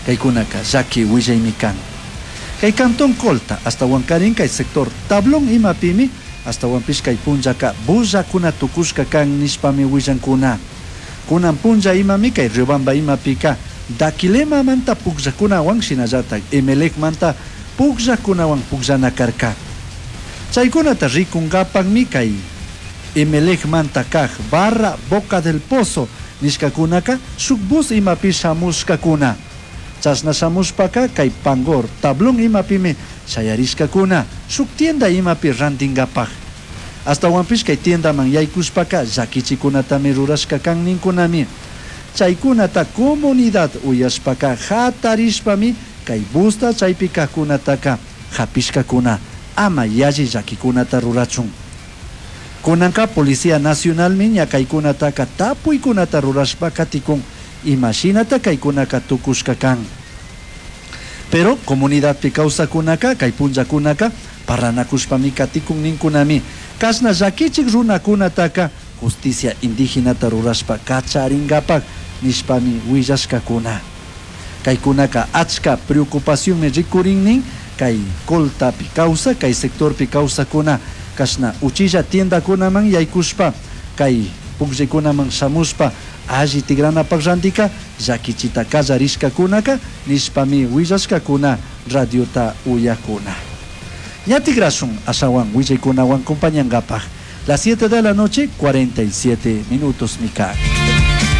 Kaikunaka Jackie Willaymikan. Kay Cantón Colta hasta Huancarín kay sector Tablón imapimi hasta Huampish kay punjaka bulla kuna tukushka kan nispami willankuna. Kunan punja imami kay Riobamba imapika dakilema manta pugja kunawan shinallata Emelec manta pugja kunawan pugjana karka. Chaykunata rikungapanmi kay Emelec manta kaj barra Boca del Pozo nishkakunaka sukbus imapish hamushkakuna. Chasna samuspaka kay Pangor Tablón imapimi sayarishkakuna suk tienda imapi rantingapaj. Hasta Huampish kay tienda man yaykuspaka llakichikunatami rurashka kan ninkunami. Chaykunata comunidad uyaspaka hatarishpami kay busta chaypikakunataka hapishkakuna ama yalli llakikunata rurachun. Kunanka Policía Nacional miña kaykunataka tapuykunata rurashpaka tikun imashinata kaykunaka tukushka kan. Pero comunidad pi kawsakunaka kay punllakunaka paranakushpami katikun ninkunami kasna llakichik runakunataka justicia indígenata rurashpa kacharingapak nishpami willashkakuna. Kaykunaka achka preocupación me rikurinnin kay Colta pi kawsa kay sector pi kawsakuna kasna uchilla tiendakunaman yaykushpa kay pugllaykunaman shamuspa alli tigranapak rantika llakichita kallarishkakunaka nishpami willashkakuna radiota uyakuna. Ñatigrasun ashawan willaykunawan compañangapaj. Las 7 de la noche, 47 minutos, Mika.